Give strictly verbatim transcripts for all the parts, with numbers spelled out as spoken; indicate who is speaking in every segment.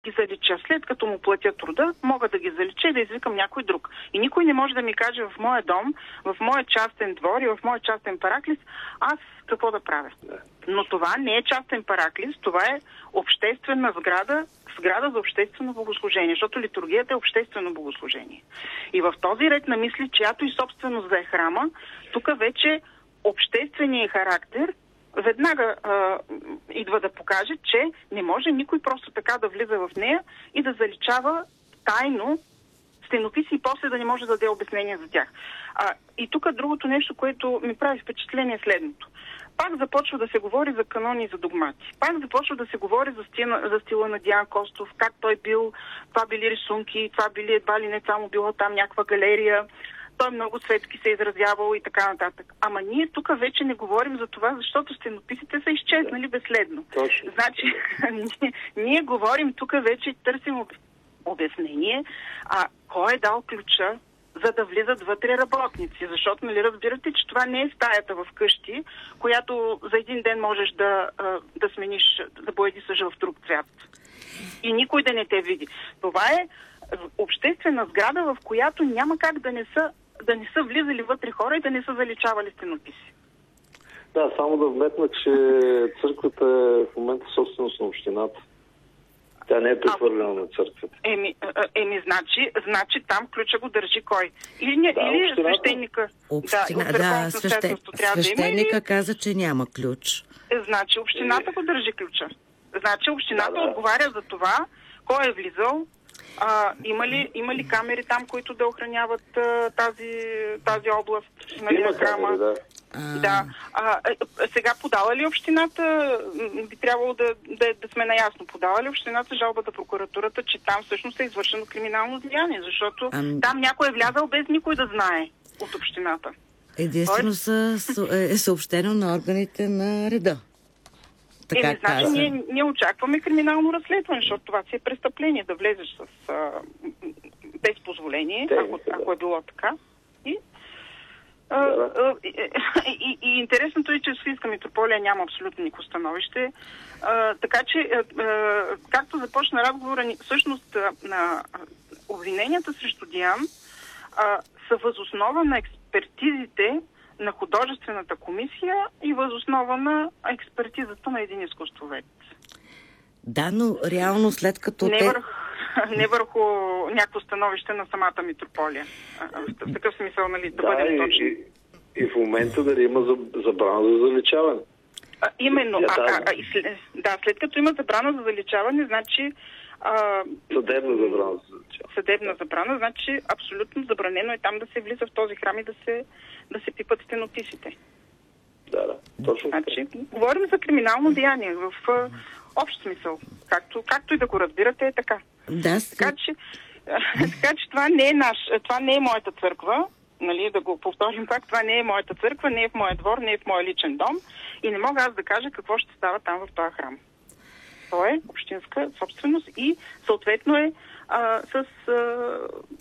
Speaker 1: ги залича. След като му платя труда, мога да ги залича и да извикам някой друг. И никой не може да ми каже в моя дом, в моя частен двор и в моя частен параклис, аз какво да правя. Но това не е частен параклис, това е обществена сграда, сграда за обществено богослужение, защото литургията е обществено богослужение. И в този ред на мисли, чиято и собственост да е храма, тук вече общественият характер веднага а, идва да покаже, че не може никой просто така да влиза в нея и да заличава тайно стенописи и после да не може да даде обяснение за тях. А, и тук другото нещо, което ми прави впечатление е следното. Пак започва да се говори за канони и за догмати. Пак започва да се говори за, стила, за стила на Диан Костов, как той бил, това били рисунки, това били едва ли не само било там някаква галерия, той много светски се е изразявал и така нататък. Ама ние тук вече не говорим за това, защото стенописите са изчезнали безследно.
Speaker 2: Точно.
Speaker 1: Значи, ние, ние говорим тук вече и търсим обяснение, а кой е дал ключа, за да влизат вътре работници. Защото, нали, разбирате, че това не е стаята в къщи, която за един ден можеш да, да смениш, да боядисаш в друг цвят. И никой да не те види. Това е обществена сграда, в която няма как да не са, да не са влизали вътре хора и да не са заличавали стенописи.
Speaker 2: Да, само да вметна, че църквата е в момента собственост на общината. Тя не е прехвърлена на църквата.
Speaker 1: Еми, еми значи, значи там ключа го държи кой? Или, не,
Speaker 2: да,
Speaker 1: или
Speaker 2: общината.
Speaker 1: свещеника?
Speaker 3: Община, да, да свещен... свещеника да има, каза, че няма ключ.
Speaker 1: Е, значи общината е... го държи ключа. Значи общината
Speaker 2: да, да.
Speaker 1: отговаря за това, кой е влизал, а, има, ли, има ли камери там, които да охраняват а, тази, тази област, нали,
Speaker 2: има
Speaker 1: храма?
Speaker 2: камери, да.
Speaker 1: А... Да. А, а, сега подава ли общината, би трябвало да, да, да сме наясно, подава ли общината жалбата прокуратурата, че там всъщност е извършено криминално деяние, защото ам... там някой е влязал без никой да знае от общината.
Speaker 3: Единствено са, е съобщено на органите на реда. Така
Speaker 1: Еми, значи ние, ние очакваме криминално разследване, защото това си е престъпление, да влезеш с, а, без позволение,
Speaker 2: Те,
Speaker 1: ако,
Speaker 2: да.
Speaker 1: ако е било така. И, а,
Speaker 2: да.
Speaker 1: а, и, и, и интересното е, че Софийска митрополия няма абсолютно никакво становище. А, така че, а, а, както започна разговора, всъщност на обвиненията срещу Диан а, са възоснова на експертизите на художествената комисия и възоснова на експертизата на един изкуствовед.
Speaker 3: Да, но реално след като
Speaker 1: не,
Speaker 3: те...
Speaker 1: върху, не върху някакво становище на самата митрополия. В такъв смисъл, нали, да, да бъдем точни.
Speaker 2: И, и в момента дали има забрана за заличаване.
Speaker 1: А, именно.
Speaker 2: Я,
Speaker 1: а, а, а, и след, да, след като има забрана за заличаване, значи... А,
Speaker 2: съдебна забрана за заличаване.
Speaker 1: Съдебна забрана, значи абсолютно забранено е там да се влиза в този храм и да се, да се пипат стенописите.
Speaker 2: Да, да. Точно така.
Speaker 1: Значи, говорим за криминално деяние в а, общ смисъл. Както, както и да го разбирате, е така.
Speaker 3: Да,
Speaker 1: така, че, така че това не е наш, това не е моята църква, нали, да го повторим пак, това не е моята църква, не е в моя двор, не е в моя личен дом и не мога аз да кажа какво ще става там в този храм. То е общинска собственост и съответно е а, с а,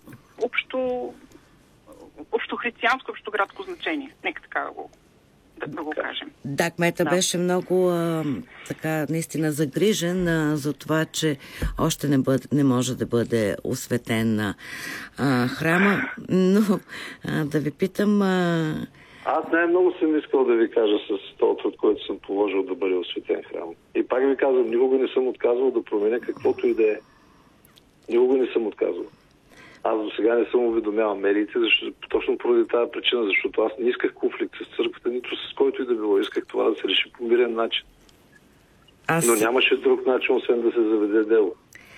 Speaker 1: общо общохристиянско, общоградско значение. Нека така да го, да, да го кажем.
Speaker 3: Да, кмета
Speaker 1: да.
Speaker 3: беше много а, така наистина загрижен а, за това, че още не, бъде, не може да бъде осветен а, храма, но а, да ви питам... А...
Speaker 2: Аз най-много съм искал да ви кажа с този труд, който съм положил да бъде осветен храм. И пак ви казвам, никога не съм отказвал да променя каквото и да е. Никога не съм отказвал. Аз до сега не съм уведомявал медиите, защото, точно поради тази причина, защото аз не исках конфликт с църквата, нито с който и да било. Исках това да се реши по мирен начин. Аз... Но нямаше друг начин, освен да се заведе дело.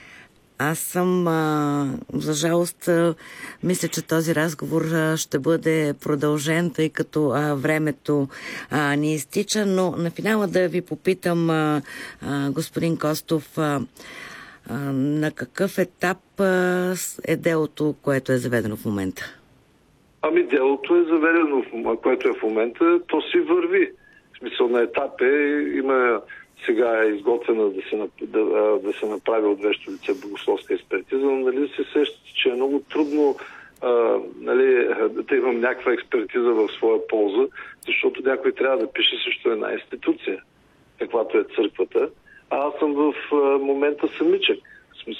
Speaker 3: Аз съм, а, за жалост, а, мисля, че този разговор а, ще бъде продължен, тъй като а, времето а, ни изтича, но на финала да ви попитам, а, а, господин Костов, а, а, на какъв етап а, е делото, което е заведено в момента?
Speaker 2: Ами делото е заведено, което е в момента, то си върви. В смисъл на етап е, има... Сега е изготвена да се, да, да се направи от вещо лице богословска експертиза, но нали се сещате, че е много трудно а, нали, да имам някаква експертиза в своя полза, защото някой трябва да пише също една институция, каквато е църквата. А аз съм в а, момента самичък.